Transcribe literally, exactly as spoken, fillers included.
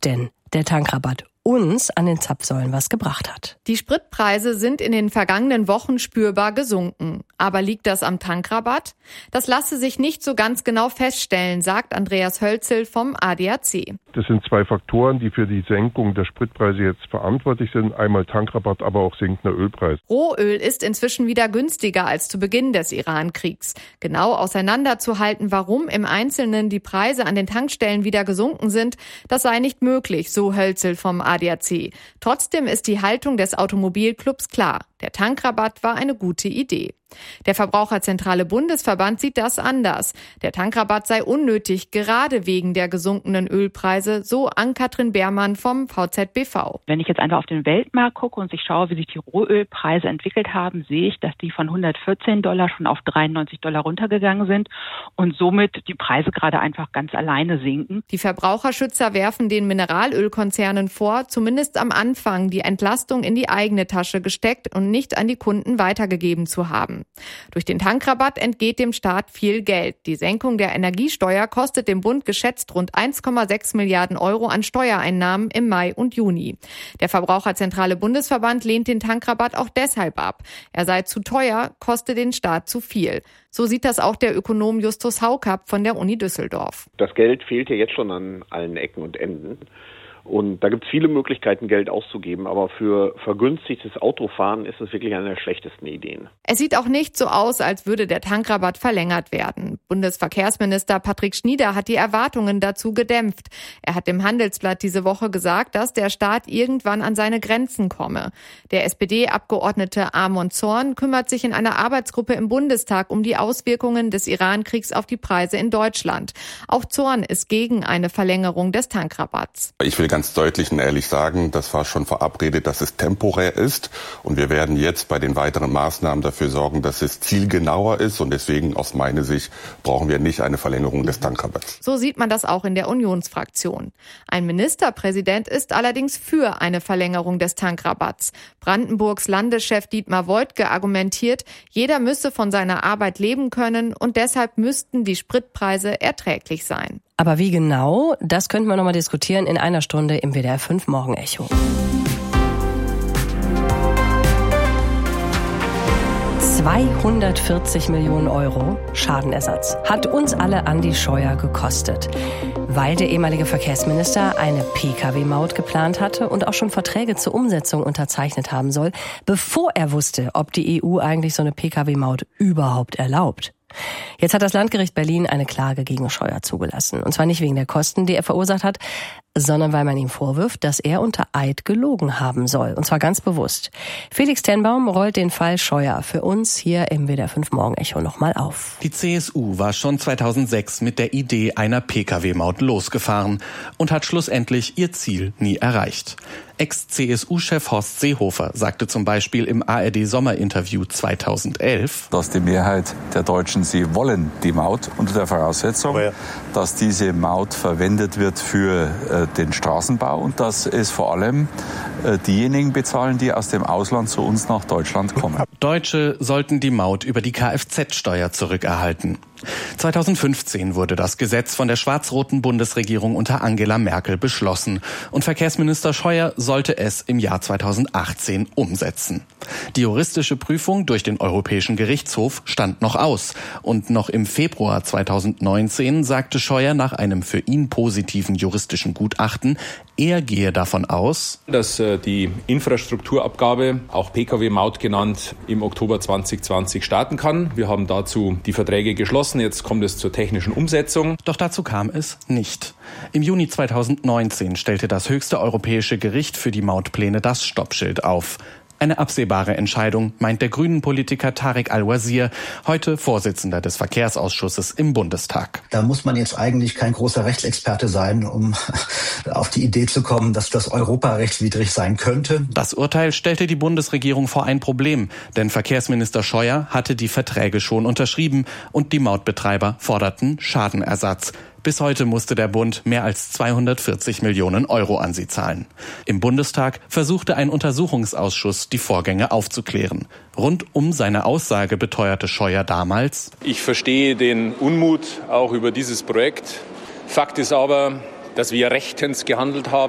denn der Tankrabatt uns an den Zapfsäulen was gebracht hat. Die Spritpreise sind in den vergangenen Wochen spürbar gesunken. Aber liegt das am Tankrabatt? Das lasse sich nicht so ganz genau feststellen, sagt Andreas Hölzel vom A D A C. Das sind zwei Faktoren, die für die Senkung der Spritpreise jetzt verantwortlich sind. Einmal Tankrabatt, aber auch sinkender Ölpreis. Rohöl ist inzwischen wieder günstiger als zu Beginn des Iran-Kriegs. Genau auseinanderzuhalten, warum im Einzelnen die Preise an den Tankstellen wieder gesunken sind, das sei nicht möglich, so Hölzel vom A D A C. Trotzdem ist die Haltung des Automobilclubs klar. Der Tankrabatt war eine gute Idee. Der Verbraucherzentrale Bundesverband sieht das anders. Der Tankrabatt sei unnötig, gerade wegen der gesunkenen Ölpreise, so Ann-Kathrin Beermann vom V Z B V. Wenn ich jetzt einfach auf den Weltmarkt gucke und ich schaue, wie sich die Rohölpreise entwickelt haben, sehe ich, dass die von hundertvierzehn Dollar schon auf dreiundneunzig Dollar runtergegangen sind und somit die Preise gerade einfach ganz alleine sinken. Die Verbraucherschützer werfen den Mineralölkonzernen vor, zumindest am Anfang die Entlastung in die eigene Tasche gesteckt und nicht an die Kunden weitergegeben zu haben. Durch den Tankrabatt entgeht dem Staat viel Geld. Die Senkung der Energiesteuer kostet dem Bund geschätzt rund eins Komma sechs Milliarden Euro an Steuereinnahmen im Mai und Juni. Der Verbraucherzentrale Bundesverband lehnt den Tankrabatt auch deshalb ab. Er sei zu teuer, koste den Staat zu viel. So sieht das auch der Ökonom Justus Haukapp von der Uni Düsseldorf. Das Geld fehlt ja jetzt schon an allen Ecken und Enden. Und da gibt es viele Möglichkeiten, Geld auszugeben, aber für vergünstigtes Autofahren ist es wirklich eine der schlechtesten Ideen. Es sieht auch nicht so aus, als würde der Tankrabatt verlängert werden. Bundesverkehrsminister Patrick Schnieder hat die Erwartungen dazu gedämpft. Er hat dem Handelsblatt diese Woche gesagt, dass der Staat irgendwann an seine Grenzen komme. Der S P D-Abgeordnete Amon Zorn kümmert sich in einer Arbeitsgruppe im Bundestag um die Auswirkungen des Iran-Kriegs auf die Preise in Deutschland. Auch Zorn ist gegen eine Verlängerung des Tankrabatts. Ich will ganz deutlich und ehrlich sagen, das war schon verabredet, dass es temporär ist. Und wir werden jetzt bei den weiteren Maßnahmen dafür sorgen, dass es zielgenauer ist. Und deswegen aus meiner Sicht brauchen wir nicht eine Verlängerung des Tankrabatts. So sieht man das auch in der Unionsfraktion. Ein Ministerpräsident ist allerdings für eine Verlängerung des Tankrabatts. Brandenburgs Landeschef Dietmar Woidke argumentiert, jeder müsse von seiner Arbeit leben können und deshalb müssten die Spritpreise erträglich sein. Aber wie genau, das könnten wir nochmal diskutieren in einer Stunde im W D R fünf Morgenecho. zweihundertvierzig Millionen Euro Schadenersatz hat uns alle Andi Scheuer gekostet, weil der ehemalige Verkehrsminister eine P K W-Maut geplant hatte und auch schon Verträge zur Umsetzung unterzeichnet haben soll, bevor er wusste, ob die E U eigentlich so eine P K W-Maut überhaupt erlaubt. Jetzt hat das Landgericht Berlin eine Klage gegen Scheuer zugelassen. Und zwar nicht wegen der Kosten, die er verursacht hat, sondern weil man ihm vorwirft, dass er unter Eid gelogen haben soll. Und zwar ganz bewusst. Felix Tenbaum rollt den Fall Scheuer für uns hier im W D R fünf Morgenecho nochmal auf. Die C S U war schon zweitausendsechs mit der Idee einer P K W-Maut losgefahren und hat schlussendlich ihr Ziel nie erreicht. Ex-C S U-Chef Horst Seehofer sagte zum Beispiel im A R D-Sommerinterview zweitausendelf, dass die Mehrheit der Deutschen, sie wollen die Maut unter der Voraussetzung, ja. dass diese Maut verwendet wird für äh, den Straßenbau und dass es vor allem äh, diejenigen bezahlen, die aus dem Ausland zu uns nach Deutschland kommen. Deutsche sollten die Maut über die Kfz-Steuer zurückerhalten. zweitausendfünfzehn wurde das Gesetz von der schwarz-roten Bundesregierung unter Angela Merkel beschlossen und Verkehrsminister Scheuer sollte es im Jahr zweitausendachtzehn umsetzen. Die juristische Prüfung durch den Europäischen Gerichtshof stand noch aus und noch im Februar zweitausendneunzehn sagte Scheuer nach einem für ihn positiven juristischen Gutachten, er gehe davon aus, dass äh, die Infrastrukturabgabe, auch P K W-Maut genannt, im Oktober zweitausendzwanzig starten kann. Wir haben dazu die Verträge geschlossen. Jetzt kommt es zur technischen Umsetzung. Doch dazu kam es nicht. Im Juni zweitausendneunzehn stellte das höchste europäische Gericht für die Mautpläne das Stoppschild auf. Eine absehbare Entscheidung, meint der Grünen-Politiker Tarek Al-Wazir, heute Vorsitzender des Verkehrsausschusses im Bundestag. Da muss man jetzt eigentlich kein großer Rechtsexperte sein, um auf die Idee zu kommen, dass das europarechtswidrig sein könnte. Das Urteil stellte die Bundesregierung vor ein Problem, denn Verkehrsminister Scheuer hatte die Verträge schon unterschrieben und die Mautbetreiber forderten Schadenersatz. Bis heute musste der Bund mehr als zweihundertvierzig Millionen Euro an sie zahlen. Im Bundestag versuchte ein Untersuchungsausschuss, die Vorgänge aufzuklären. Rund um seine Aussage beteuerte Scheuer damals: Ich verstehe den Unmut auch über dieses Projekt. Fakt ist aber, dass wir rechtens gehandelt haben.